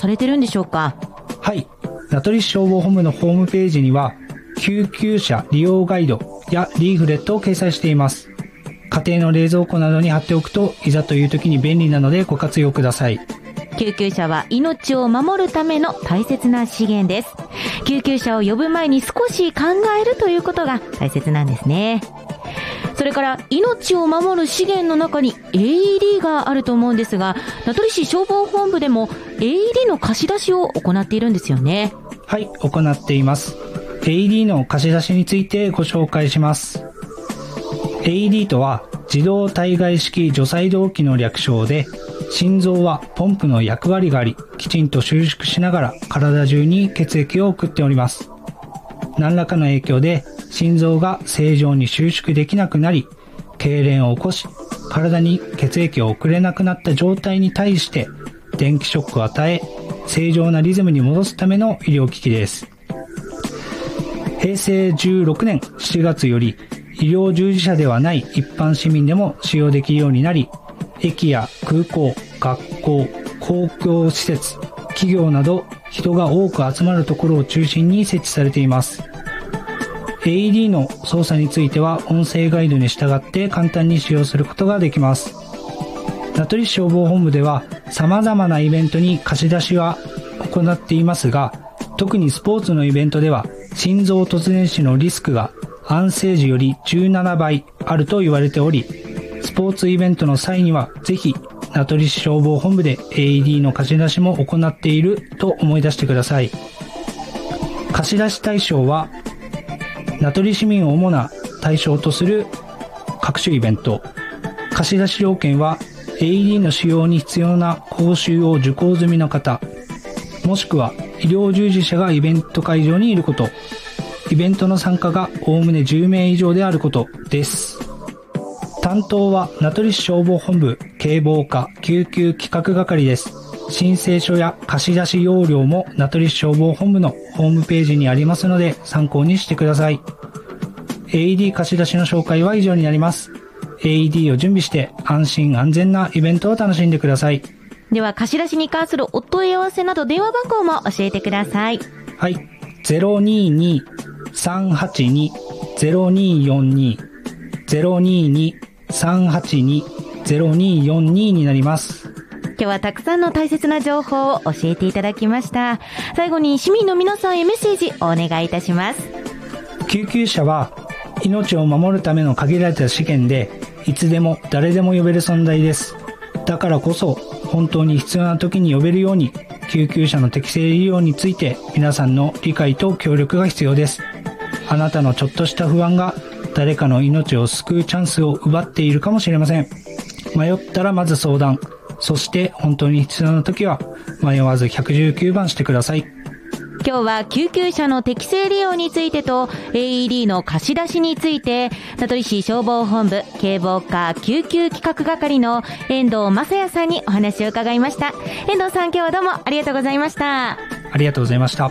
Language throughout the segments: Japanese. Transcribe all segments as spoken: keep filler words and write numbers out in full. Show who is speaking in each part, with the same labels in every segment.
Speaker 1: されてるんでしょうか？
Speaker 2: はい。名取市消防本部のホームページには、救急車利用ガイドやリーフレットを掲載しています。家庭の冷蔵庫などに貼っておくと、いざという時に便利なのでご活用ください。
Speaker 1: 救急車は命を守るための大切な資源です。救急車を呼ぶ前に少し考えるということが大切なんですね。それから命を守る資源の中に エーイーディー があると思うんですが、名取市消防本部でも エーイーディー の貸し出しを行っているんですよね。
Speaker 2: はい、行っています。エーイーディー の貸し出しについてご紹介します。エーイーディー とは自動体外式除細動器の略称で、心臓はポンプの役割があり、きちんと収縮しながら体中に血液を送っております。何らかの影響で心臓が正常に収縮できなくなり、痙攣を起こし、体に血液を送れなくなった状態に対して電気ショックを与え、正常なリズムに戻すための医療機器です。へいせいじゅうろくねんしちがつより医療従事者ではない一般市民でも使用できるようになり、駅や空港、学校、公共施設、企業など人が多く集まるところを中心に設置されています。エーイーディー の操作については音声ガイドに従って簡単に使用することができます。名取市消防本部では様々なイベントに貸し出しは行っていますが、特にスポーツのイベントでは心臓突然死のリスクが安静時よりじゅうななばいあると言われており、スポーツイベントの際にはぜひ名取市消防本部で エーイーディー の貸し出しも行っていると思い出してください。貸し出し対象は名取市民を主な対象とする各種イベント。貸し出し要件は エーイーディー の使用に必要な講習を受講済みの方、もしくは医療従事者がイベント会場にいること、イベントの参加がおおむねじゅうめい以上であることです。担当は名取市消防本部警防課救急企画係です。申請書や貸し出し要領も名取市消防本部のホームページにありますので参考にしてください。エーイーディー 貸し出しの紹介は以上になります。エーイーディー を準備して安心安全なイベントを楽しんでください。
Speaker 1: では貸し出しに関するお問い合わせなど電話番号も教えてください。
Speaker 2: はい。ゼロにーにーさんはちにーゼロにーよんにー ゼロにーにーさんはちにーゼロにーよんにーになります。
Speaker 1: 今日はたくさんの大切な情報を教えていただきました。最後に市民の皆さんへメッセージをお願いいたします。
Speaker 2: 救急車は命を守るための限られた資源で、いつでも誰でも呼べる存在です。だからこそ本当に必要な時に呼べるように、救急車の適正利用について皆さんの理解と協力が必要です。あなたのちょっとした不安が誰かの命を救うチャンスを奪っているかもしれません。迷ったらまず相談。そして本当に必要な時は迷わずひゃくじゅうきゅうばんしてください。
Speaker 1: 今日は救急車の適正利用についてと エーイーディー の貸し出しについて、名取市消防本部警防課救急企画係の遠藤正也さんにお話を伺いました。遠藤さん、今日はどうもありがとうございました。
Speaker 2: ありがとうございました。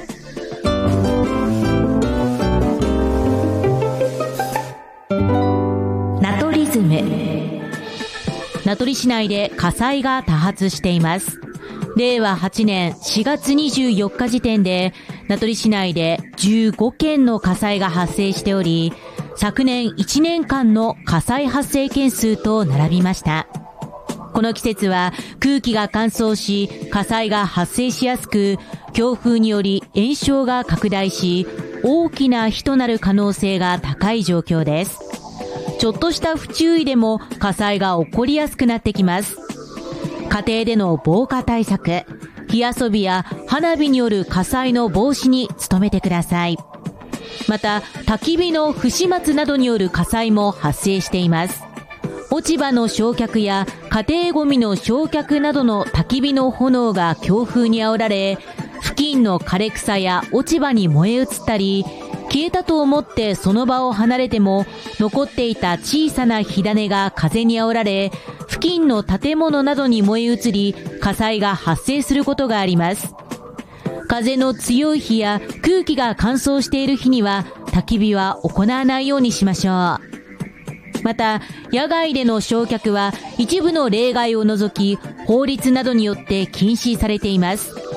Speaker 1: 名取ズム。名取市内で火災が多発しています。れいわはちねんしがつにじゅうよっか時点で名取市内でじゅうごけんの火災が発生しており、昨年いちねんかんの火災発生件数と並びました。この季節は空気が乾燥し火災が発生しやすく、強風により延焼が拡大し、大きな火となる可能性が高い状況です。ちょっとした不注意でも火災が起こりやすくなってきます。家庭での防火対策、火遊びや花火による火災の防止に努めてください。また、焚き火の不始末などによる火災も発生しています。落ち葉の焼却や家庭ゴミの焼却などの焚き火の炎が強風に煽られ、付近の枯れ草や落ち葉に燃え移ったり、消えたと思ってその場を離れても残っていた小さな火種が風に煽られ、付近の建物などに燃え移り火災が発生することがあります。風の強い日や空気が乾燥している日には焚き火は行わないようにしましょう。また、野外での焼却は一部の例外を除き法律などによって禁止されています。